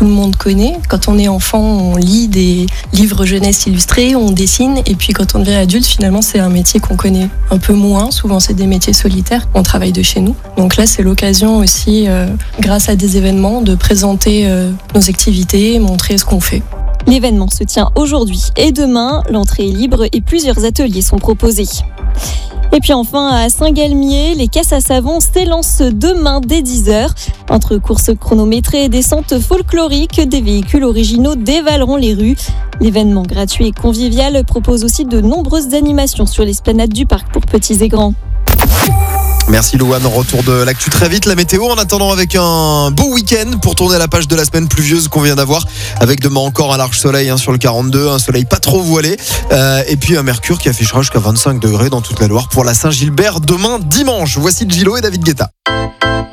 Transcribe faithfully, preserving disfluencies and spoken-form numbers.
tout le monde connaît. Quand on est enfant, on lit des livres jeunesse illustrés, on dessine, et puis quand on devient adulte, finalement, c'est un métier qu'on connaît un peu moins. Souvent, c'est des métiers solitaires. On travaille de chez nous. Donc là, c'est l'occasion aussi, euh, grâce à des événements, de présenter euh, nos activités, montrer ce qu'on fait. L'événement se tient aujourd'hui et demain. L'entrée est libre et plusieurs ateliers sont proposés. Et puis enfin, à Saint-Galmier, les caisses à savon s'élancent demain dès dix heures. Entre courses chronométrées et descentes folkloriques, des véhicules originaux dévaleront les rues. L'événement gratuit et convivial propose aussi de nombreuses animations sur l'esplanade du parc pour petits et grands. Merci Louane, retour de l'actu très vite. La météo en attendant avec un beau week-end pour tourner à la page de la semaine pluvieuse qu'on vient d'avoir, avec demain encore un large soleil hein, sur le quarante-deux, un soleil pas trop voilé euh, et puis un mercure qui affichera jusqu'à vingt-cinq degrés dans toute la Loire pour la Saint-Gilbert demain dimanche. Voici Gilo et David Guetta.